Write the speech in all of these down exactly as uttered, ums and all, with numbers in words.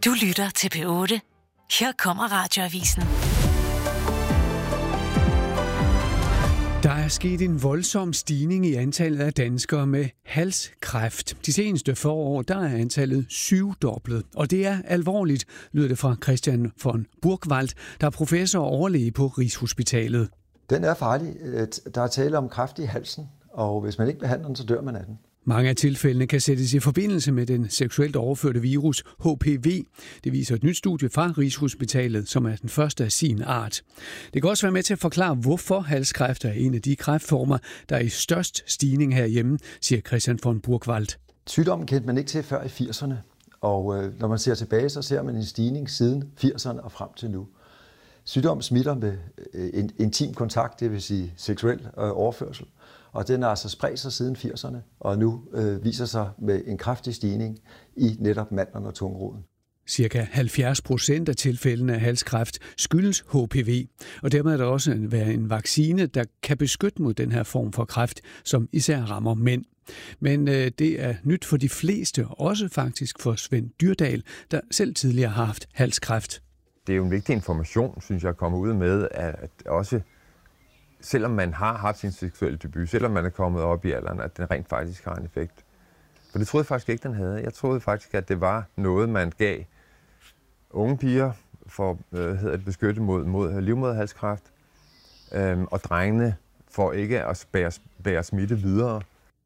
Du lytter til P otte. Her kommer Radioavisen. Der er sket en voldsom stigning i antallet af danskere med halskræft. De seneste få år, der er antallet syvdoblet. Og det er alvorligt, lyder det fra Christian von Burgwald, der er professor og overlæge på Rigshospitalet. Den er farlig. Der er tale om kræft i halsen, og hvis man ikke behandler den, så dør man af den. Mange af tilfældene kan sættes i forbindelse med den seksuelt overførte virus H P V. Det viser et nyt studie fra Rigshospitalet, som er den første af sin art. Det kan også være med til at forklare, hvorfor halskræft er en af de kræftformer, der er i størst stigning herhjemme, siger Christian von Burgwald. Sygdommen kendte man ikke til før i firserne, og når man ser tilbage, så ser man en stigning siden firserne og frem til nu. Sygdommen smitter med intim kontakt, det vil sige seksuel overførsel. Og den har altså spredt sig siden firserne, og nu øh, viser sig med en kraftig stigning i netop mandlen og tungroden. Cirka halvfjerds procent af tilfældene af halskræft skyldes H P V, og dermed er der også være en vaccine, der kan beskytte mod den her form for kræft, som især rammer mænd. Men øh, det er nyt for de fleste, også faktisk for Svend Dyrdal, der selv tidligere har haft halskræft. Det er jo en vigtig information, synes jeg, at komme ud med, at også selvom man har haft sin seksuelle debut, selvom man er kommet op i alderen, at den rent faktisk har en effekt. For det troede jeg faktisk ikke, den havde. Jeg troede faktisk, at det var noget, man gav unge piger for øh, hedder det, beskytte mod, mod livmoderhalskræft, øh, og drengene for ikke at bære, bære smitte videre.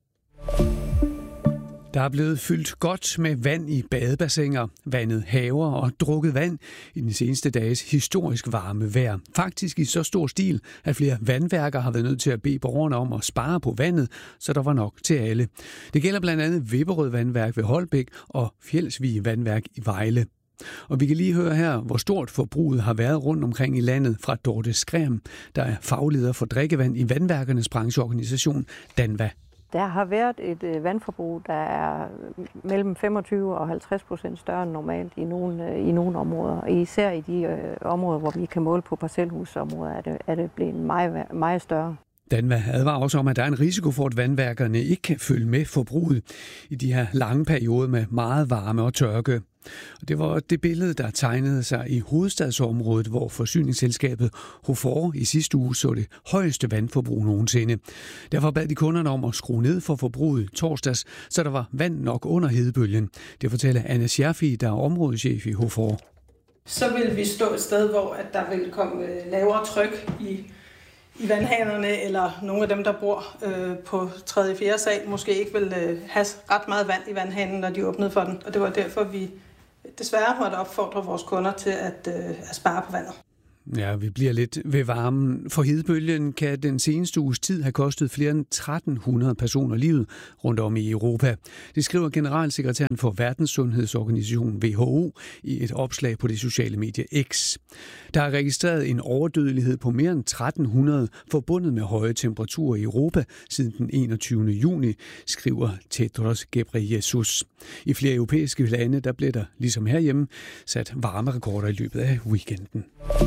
Der er blevet fyldt godt med vand i badebassiner, vandet haver og drukket vand i den seneste dages historisk varme vejr. Faktisk i så stor stil, at flere vandværker har været nødt til at bede borgerne om at spare på vandet, så der var nok til alle. Det gælder blandt andet Vipperød Vandværk ved Holbæk og Fjeldsvig Vandværk i Vejle. Og vi kan lige høre her, hvor stort forbruget har været rundt omkring i landet fra Dorte Skræm, der er fagleder for drikkevand i vandværkernes brancheorganisation DANVA. Der har været et vandforbrug, der er mellem femogtyve og halvtreds procent større end normalt i nogle, i nogle områder. Især i de øh, områder, hvor vi kan måle på parcelhusområder, er det, er det blevet meget, meget større. DANVA advarer også om, at der er en risiko for, at vandværkerne ikke kan følge med forbruget i de her lange perioder med meget varme og tørke. Og det var det billede, der tegnede sig i hovedstadsområdet, hvor forsyningsselskabet Hofor i sidste uge så det højeste vandforbrug nogensinde. Derfor bad de kunderne om at skrue ned for forbruget torsdags, så der var vand nok under hedebølgen. Det fortæller Anna Scherfi, der er områdeschef i Hofor. Så vil vi stå et sted, hvor at der vil komme lavere tryk i i vandhanerne, eller nogle af dem, der bor øh, på tredje og fjerde sal, måske ikke vil øh, have ret meget vand i vandhanen, når de åbnede for den. Og det var derfor, vi desværre måtte opfordre vores kunder til at, øh, at spare på vandet. Ja, vi bliver lidt ved varmen. For hedebølgen kan den seneste uges tid have kostet flere end tretten hundrede personer livet rundt om i Europa. Det skriver generalsekretæren for Verdenssundhedsorganisationen W H O i et opslag på det sociale medie X. Der er registreret en overdødelighed på mere end tretten hundrede forbundet med høje temperaturer i Europa siden den enogtyvende juni, skriver Tedros Ghebreyesus. I flere europæiske lande, der blev der ligesom herhjemme sat varmerekorder i løbet af weekenden.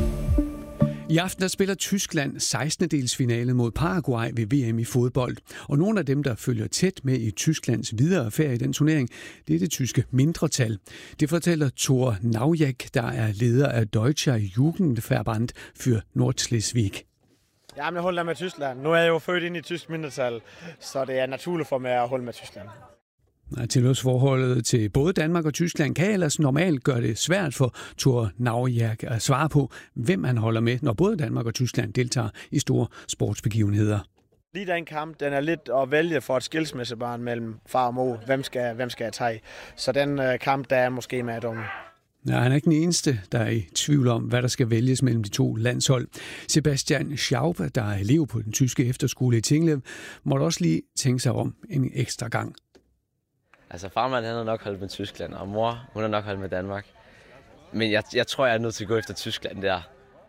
I aften der spiller Tyskland sekstendedelsfinale mod Paraguay ved V M i fodbold. Og nogle af dem, der følger tæt med i Tysklands videre færd i den turnering, det er det tyske mindretal. Det fortæller Thor Naujek, der er leder af Deutscher Jugendverband für Nordschleswig. Jamen, jeg holder med Tyskland. Nu er jeg jo født ind i tysk mindretal, så det er naturligt for mig at holde med Tyskland. Tilhørsforholdet til både Danmark og Tyskland kan ellers normalt gøre det svært for Thor Naujek at svare på, hvem han holder med, når både Danmark og Tyskland deltager i store sportsbegivenheder. Lige den kamp, den er lidt at vælge for et skilsmissebarn mellem far og mor. Hvem skal, hvem skal jeg tage? Så den uh, kamp, der er måske med dumme. Ja, han er ikke den eneste, der er i tvivl om, hvad der skal vælges mellem de to landshold. Sebastian Schaub, der er elev på den tyske efterskole i Tinglev, måtte også lige tænke sig om en ekstra gang. Altså farmand, han har nok holdt med Tyskland, og mor, hun har nok holdt med Danmark. Men jeg, jeg tror, jeg er nødt til at gå efter Tyskland der.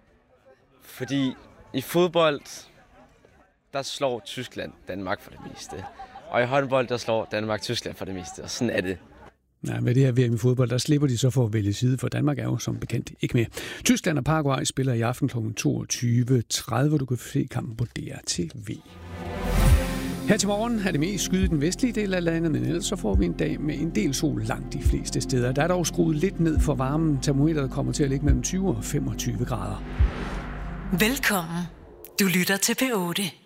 Fordi i fodbold, der slår Tyskland Danmark for det meste. Og i håndbold, der slår Danmark Tyskland for det meste, og sådan er det. Ja, med det her V M i fodbold, der slipper de så for at vælge side, for Danmark er jo som bekendt ikke med. Tyskland og Paraguay spiller i aften kl. toogtyve tredive. Du kan se kampen på D R T V. Her til morgen er det mest skyet i den vestlige del af landet, men ellers så får vi en dag med en del sol langt de fleste steder. Der er dog skruet lidt ned for varmen. Termometeret kommer til at ligge mellem tyve og femogtyve grader. Velkommen. Du lytter til P otte.